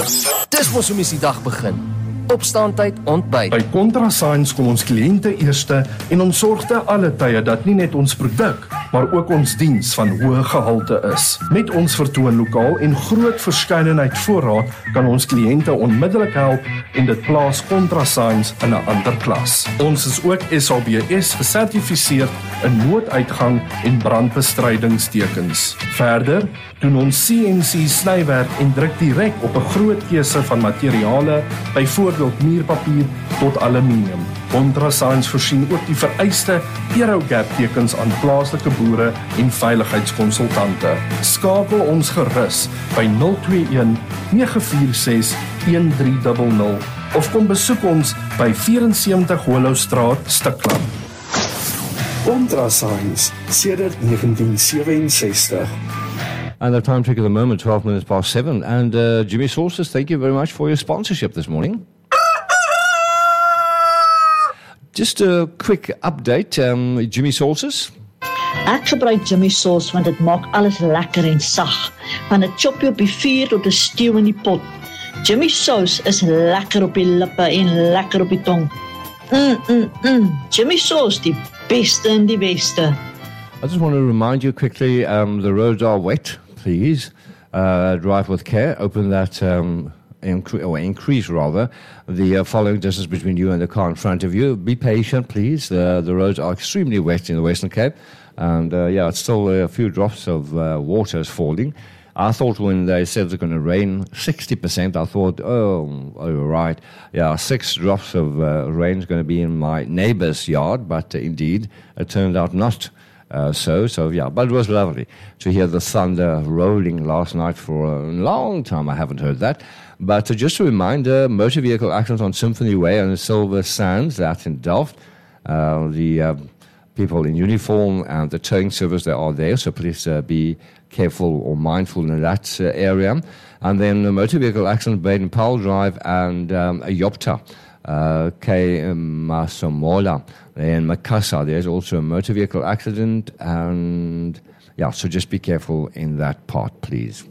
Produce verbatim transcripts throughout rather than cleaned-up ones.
Dis mos hoe mens die dag begin. Opstaantyd, ontbyt. By Contrasigns kom ons kliënte eerste en ons sorg te alle tye dat nie net ons produk, maar ook ons diens van hoë gehalte is. Met ons vertoonlokaal en groot verskeidenheid voorraad kan ons kliënte onmiddellik help en dit plaas Contrasigns in 'n ander klas. Ons is ook S A B S gesertifiseer in nooduitgang en brandbestrydingstekens. Verder doen ons C N C snywerk en druk direk op 'n groot keuse van materiale, byvoorbeeld muurpapier tot aluminium. Contrasigns voorsien ook die vereiste Aerogap tekens aan plaaslike boere en veiligheidskonsultante. Skakel ons gerus by nul twee een nege vier ses een drie nul nul of kom besoek ons by vyf-en-sewentig Hollowstraat, Stikland. Contrasigns sedert negentien sewe-en-sestig. And the time check at the moment, twelve minutes past seven. And uh, Jimmy Sources, thank you very much for your sponsorship this morning. Just a quick update, um, Jimmy Sources. Ek gebruik Jimmy Sauce want dit maak alles lekker en sag. Van 'n choppie op die vuur tot 'n stew in die pot. Jimmy Sauce is lekker op die lippe en lekker op die tong. Mm, mm, mm. Jimmy Sauce, die beste in die beste. I just want to remind you quickly, um, the roads are wet, please. Uh, drive with care, open that, um, incre- or increase rather, the uh, following distance between you and the car in front of you. Be patient, please. The, the roads are extremely wet in the Western Cape. And uh, yeah, it's still a few drops of uh, water is falling. I thought when they said it's going to rain sixty percent, I thought, oh, oh right. Yeah, six drops of uh, rain is going to be in my neighbor's yard, but uh, indeed, it turned out not uh, so. So yeah, but it was lovely to hear the thunder rolling last night for a long time. I haven't heard that. But uh, just a reminder, motor vehicle accident on Symphony Way and Silver Sands, that's in Delft. Uh, the uh, people in uniform and the towing service, they are there, so please uh, be careful or mindful in that uh, area. And then a motor vehicle accident, Baden Powell Drive and um, Ayopta, uh, K. Masamola in Makassar. There's also a motor vehicle accident, and yeah, so just be careful in that part, please.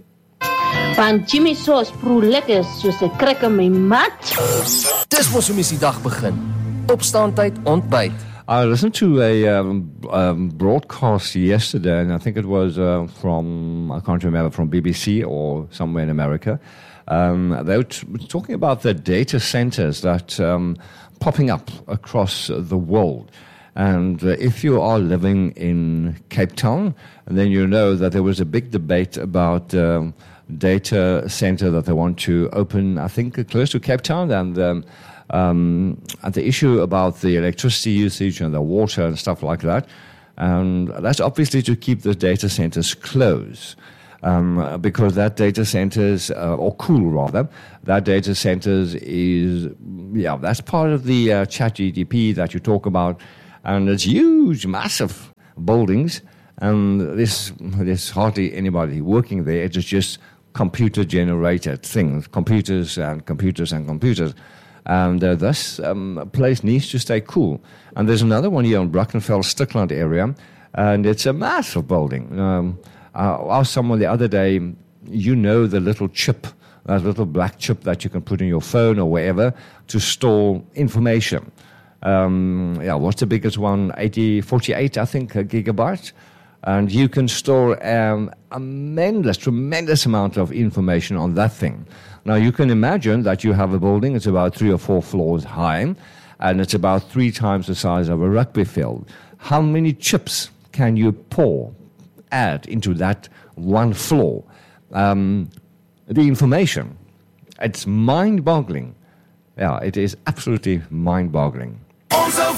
Van Jimmy Sauce proe lekker soos 'n krik in my mat. Dis mos hoe mens die dag begin. Opstaantyd, ontbyt. I listened to a um, um, broadcast yesterday, and I think it was uh, from, I can't remember, from B B C or somewhere in America. Um, they were t- talking about the data centers that um, popping up across the world. And uh, if you are living in Cape Town, then you know that there was a big debate about um, data center that they want to open, I think, close to Cape Town, and um, Um, and the issue about the electricity usage and the water and stuff like that. And that's obviously to keep the data centers closed. Um, because that data centers, uh, or cool rather, that data centers is, yeah, that's part of the uh, chat G D P that you talk about. And it's huge, massive buildings. And there's, there's hardly anybody working there. It's just computer-generated things, computers and computers and computers. And uh, this um, place needs to stay cool. And there's another one here in Brackenfell, Stikland area, and it's a massive building. Um, I asked someone the other day, you know the little chip, that little black chip that you can put in your phone or wherever to store information. Um, yeah, what's the biggest one? eighty, forty-eight, I think, uh, gigabytes. And you can store um, a tremendous, tremendous amount of information on that thing. Now, you can imagine that you have a building, it's about three or four floors high, and it's about three times the size of a rugby field. How many chips can you pour, add into that one floor? Um, the information, it's mind-boggling. Yeah, it is absolutely mind-boggling. Onze